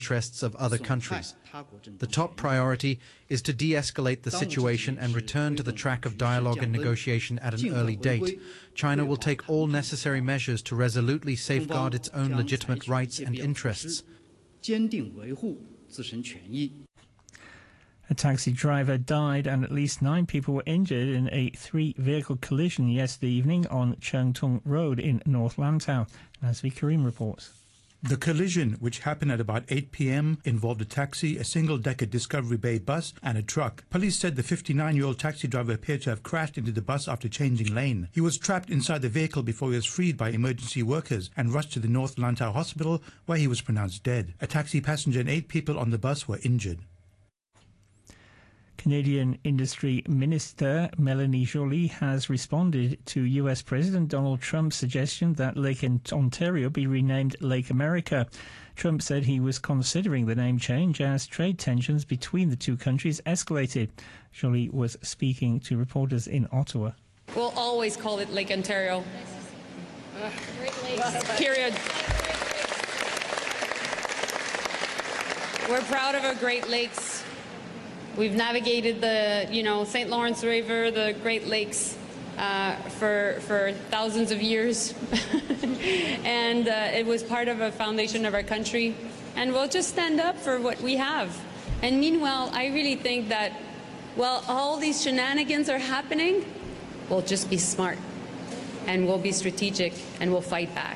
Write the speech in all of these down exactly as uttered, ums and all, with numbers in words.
interests of other countries. The top priority is to de-escalate the situation and return to the track of dialogue and negotiation at an early date. China will take all necessary measures to resolutely safeguard its own legitimate rights and interests. A taxi driver died and at least nine people were injured in a three-vehicle collision yesterday evening on Cheung Tung Road in North Lantau. Nazvi Karim reports. The collision, which happened at about eight p m, involved a taxi, a single-decker Discovery Bay bus and a truck. Police said the fifty-nine-year-old taxi driver appeared to have crashed into the bus after changing lane. He was trapped inside the vehicle before he was freed by emergency workers and rushed to the North Lantau Hospital, where he was pronounced dead. A taxi passenger and eight people on the bus were injured. Canadian Industry Minister Melanie Joly has responded to U S President Donald Trump's suggestion that Lake Ontario be renamed Lake America. Trump said he was considering the name change as trade tensions between the two countries escalated. Joly was speaking to reporters in Ottawa. We'll always call it Lake Ontario. Great Lakes. Period. We're proud of our Great Lakes. We've navigated the, you know, Saint Lawrence River, the Great Lakes, uh, for for thousands of years, and uh, it was part of a foundation of our country. And we'll just stand up for what we have. And meanwhile, I really think that while all these shenanigans are happening, we'll just be smart, and we'll be strategic, and we'll fight back.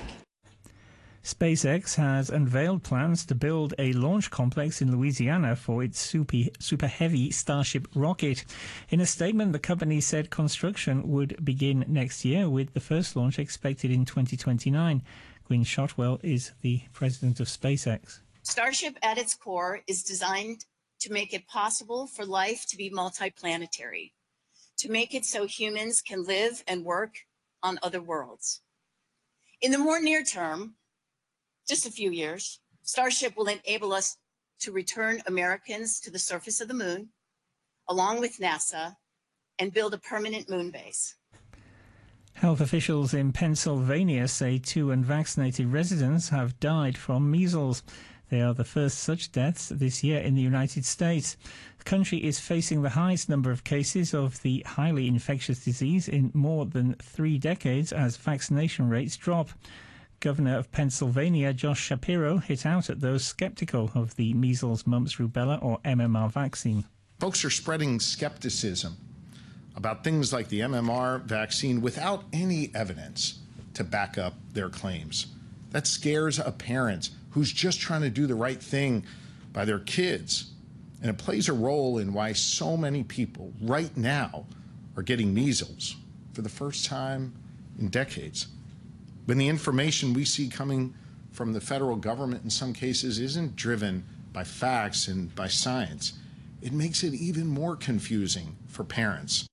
SpaceX has unveiled plans to build a launch complex in Louisiana for its super, super heavy Starship rocket. In a statement, the company said construction would begin next year, with the first launch expected in twenty twenty-nine. Gwynne Shotwell is the president of SpaceX. Starship at its core is designed to make it possible for life to be multiplanetary, to make it so humans can live and work on other worlds. In the more near term, just a few years, Starship will enable us to return Americans to the surface of the moon, along with NASA, and build a permanent moon base. Health officials in Pennsylvania say two unvaccinated residents have died from measles. They are the first such deaths this year in the United States. The country is facing the highest number of cases of the highly infectious disease in more than three decades as vaccination rates drop. Governor of Pennsylvania, Josh Shapiro, hit out at those skeptical of the measles, mumps, rubella, or M M R vaccine. Folks are spreading skepticism about things like the M M R vaccine without any evidence to back up their claims. That scares a parent who's just trying to do the right thing by their kids. And it plays a role in why so many people right now are getting measles for the first time in decades. When the information we see coming from the federal government in some cases isn't driven by facts and by science, it makes it even more confusing for parents.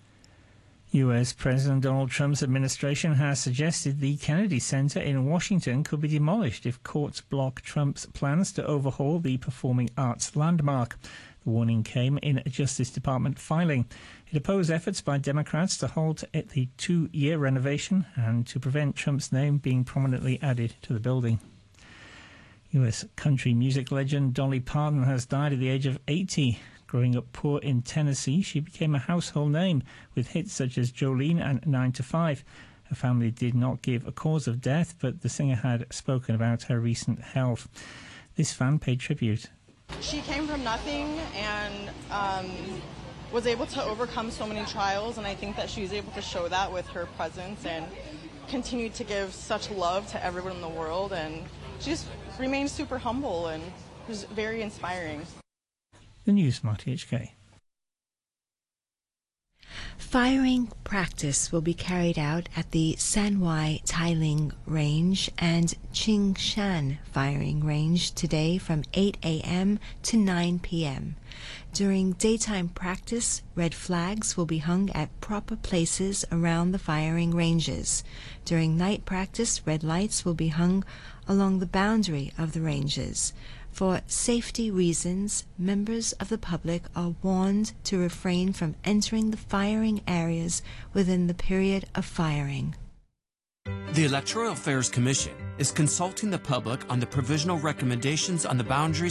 U S President Donald Trump's administration has suggested the Kennedy Center in Washington could be demolished if courts block Trump's plans to overhaul the performing arts landmark. The warning came in a Justice Department filing. It opposed efforts by Democrats to halt the two-year renovation and to prevent Trump's name being prominently added to the building. U S country music legend Dolly Parton has died at the age of eighty. Growing up poor in Tennessee, she became a household name with hits such as Jolene and nine to five. Her family did not give a cause of death, but the singer had spoken about her recent health. This fan paid tribute. She came from nothing and um, was able to overcome so many trials, and I think that she was able to show that with her presence and continued to give such love to everyone in the world, and she just remained super humble and was very inspiring. The News, Marty H K. Firing practice will be carried out at the Sanwai Tailing Range and Qingshan Firing Range today from eight a m to nine p m During daytime practice, red flags will be hung at proper places around the firing ranges. During night practice, red lights will be hung along the boundary of the ranges. For safety reasons, members of the public are warned to refrain from entering the firing areas within the period of firing. The Electoral Affairs Commission is consulting the public on the provisional recommendations on the boundaries